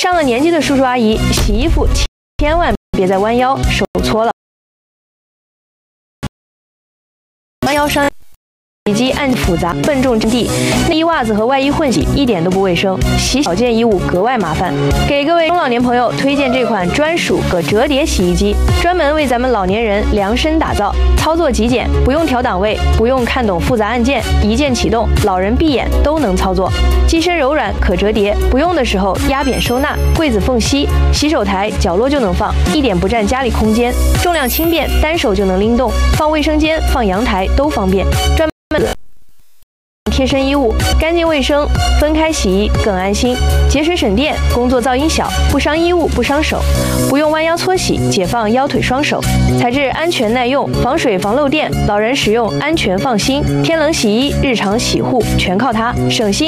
上了年纪的叔叔阿姨洗衣服千万别再弯腰手搓了，弯腰伤。 洗衣机按复杂笨重质地，内衣袜子和外衣混洗一点都不卫生，洗小件衣物格外麻烦。给各位中老年朋友推荐这款专属可折叠洗衣机，专门为咱们老年人量身打造，操作极简，不用调档位，不用看懂复杂按键，一键启动，老人闭眼都能操作。机身柔软可折叠，不用的时候压扁收纳，柜子缝隙、洗手台角落就能放，一点不占家里空间。重量轻便，单手就能拎动，放卫生间、放阳台都方便。专贴身衣物干净卫生，分开洗衣更安心，节水省电，工作噪音小，不伤衣物不伤手，不用弯腰搓洗，解放腰腿双手，材质安全耐用，防水防漏电，老人使用安全放心。天冷洗衣，日常洗护全靠它，省心。